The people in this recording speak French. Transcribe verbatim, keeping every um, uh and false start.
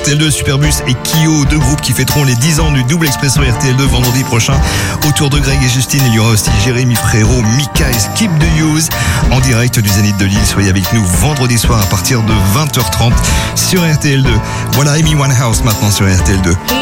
T L deux, Superbus et Kyo, deux groupes qui fêteront les dix ans du double expresso R T L deux vendredi prochain. Autour de Greg et Justine, il y aura aussi Jérémy Frérot, Mika et Skip the Use en direct du Zénith de Lille. Soyez avec nous vendredi soir à partir de vingt heures trente sur R T L deux. Voilà Amy Winehouse maintenant sur R T L deux.